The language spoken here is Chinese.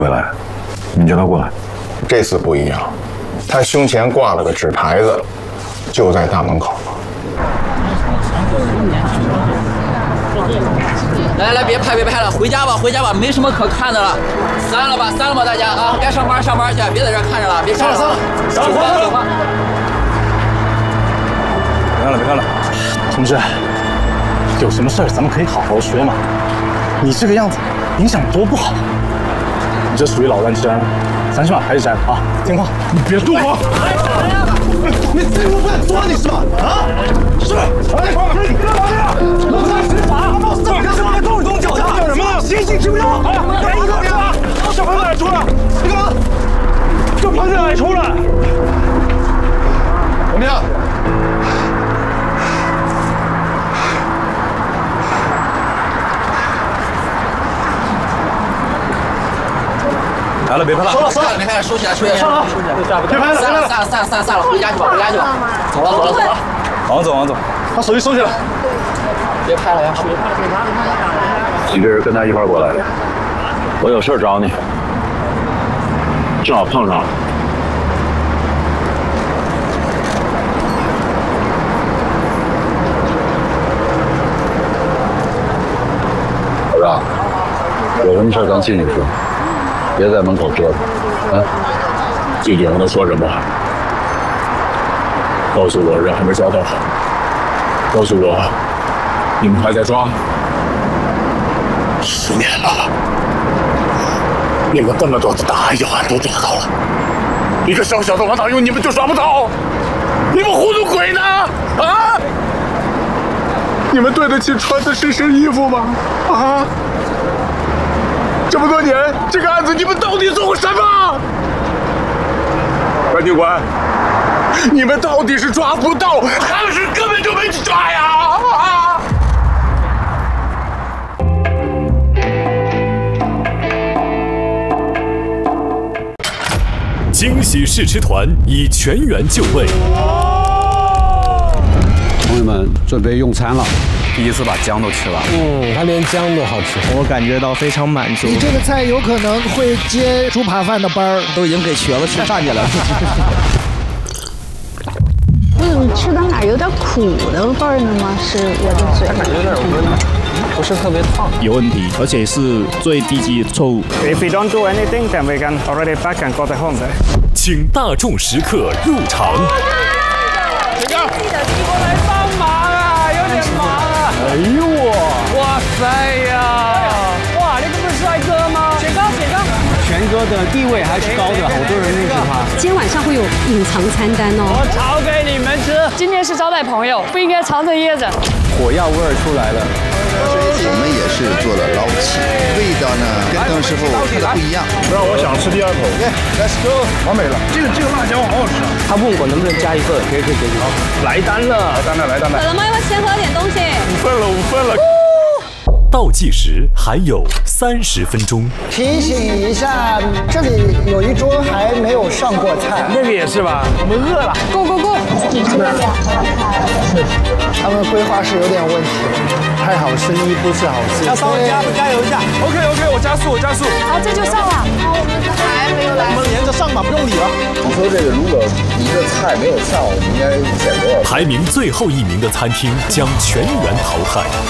回来，你叫他过来。 这次不一样，他胸前挂了个纸牌子，就在大门口。 来，别拍了，回家吧，没什么可看的了，散了吧，大家啊，该上班去，别在这看着了，别看了。走吧。 别看了， 同志，有什么事儿咱们可以好好说嘛。你这个样子影响多不好。你这属于扰乱治安，咱去把牌子摘了啊！听话，你别动我！你自己不敢抓你是吧？啊？是。哎，你干嘛呀？劳驾执法，闹事干什么？动手脚他干什么？行刑知不要？哎，来一个别打！这牌子哪出来？你干嘛？这牌子哪出来？怎么样？ 来了，别拍了。 收了，别拍了，收起来。别拍了， 散了，回家去吧。走了。 王总， 把手机收起来。 别拍了呀！ 你这人跟他一块过来的，我有事找你，正好碰上了。老大，有什么事咱进去说。别在门口折腾，啊！具体让他说什么？告诉我人还没抓到，告诉我你们还在抓。10年了，你们这么多的大案要案都抓到了，一个小小的王大勇你们就抓不到，你们糊涂鬼呢？啊！你们对得起穿的这身衣服吗？啊！这么多年，这个案子你们到底做过什么？关警官，你们到底是抓不到，还是根本就没去抓呀？啊！ 惊喜试吃团已全员就位， 朋友们准备用餐了。 第一次把姜都吃完， 它连姜都好吃， 我感觉到非常满足。 你这个菜有可能会接猪扒饭的班儿， 都已经给瘸子吃站起来了。 为什么吃到哪有点苦的味儿呢吗？是我的嘴， 感觉有点温，不是特别烫， 有问题，而且是最低级错误。 If we don't do anything, then we can already back and go home. 请大众食客入场。 记得替我来帮忙啊，有点忙啊。 哎呦我！ 哇塞呀！哇，那个不是帅哥吗？雪糕。 全哥的地位还是高的，好多人认识他。 今天晚上会有隐藏餐单哦。 我炒给你们吃。 今天是招待朋友，不应该藏着掖着。 火药味儿出来了。 我们也是做了捞起，味道呢跟当时候看的不一样。 不然我想吃第2口。Let's go， 完美了。这个辣椒好好吃啊！ 他问我能不能加一份，可以。来单了。 渴了吗？要不要先喝点东西 ？5份了。 倒计时还有30分钟。 提醒一下，这里有一桌还没有上过菜， 那个也是吧？我们饿了。 Go！ 他们规划是有点问题，太好生意不是好事。 要稍微加油一下。OK， 我加速。 好，这就上了。 我们还没有来。 我们连着上吧，不用理了。 我说这个，如果一个菜没有上，我们应该选择排名最后1名的餐厅将全员淘汰。